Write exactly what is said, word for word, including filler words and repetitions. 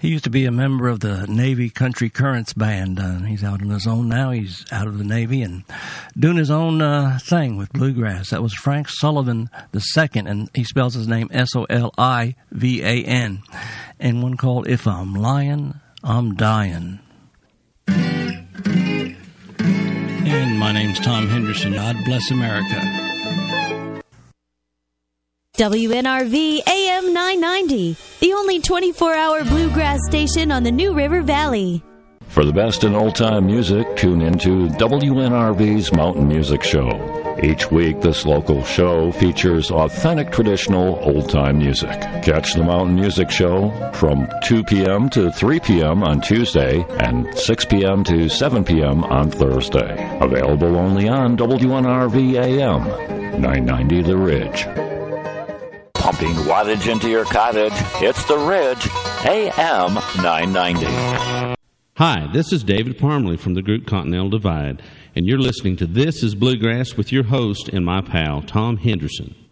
He used to be a member of the Navy Country Currents band. Uh, he's out on his own now. He's out of the Navy and doing his own uh, thing with bluegrass. That was Frank Sullivan the second, and he spells his name S O L I V A N. And one called If I'm Lying, I'm Dying. And my name's Tom Henderson. God bless America. W N R V A M nine ninety, the only twenty-four hour bluegrass station on the New River Valley. For the best in old-time music, tune into W N R V's Mountain Music Show. Each week, this local show features authentic traditional old-time music. Catch the Mountain Music Show from two p.m. to three p.m. on Tuesday and six p.m. to seven p.m. on Thursday. Available only on W N R V A M nine ninety The Ridge. Pumping wattage into your cottage. It's The Ridge, A M nine ninety. Hi, this is David Parmley from the group Continental Divide, and you're listening to This is Bluegrass with your host and my pal, Tom Henderson.